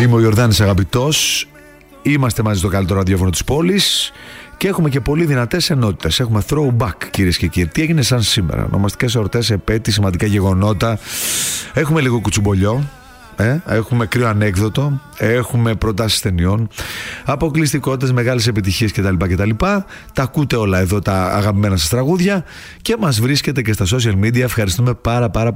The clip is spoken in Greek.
Είμαι ο Ιορδάνης Αγαπητός. Είμαστε μαζί στο καλύτερο ραδιόφωνο της πόλης και έχουμε και πολύ δυνατές ενότητες. Έχουμε throwback, κυρίες και κύριοι. Τι έγινε σαν σήμερα? Ονομαστικές εορτές, επέτειοι, σημαντικά γεγονότα. Έχουμε λίγο κουτσουμπολιό. Έχουμε κρύο ανέκδοτο. Έχουμε προτάσεις ταινιών, αποκλειστικότητες, μεγάλες επιτυχίες κτλ. Τα ακούτε όλα εδώ, τα αγαπημένα σας τραγούδια, και μας βρίσκετε και στα social media. Ευχαριστούμε πάρα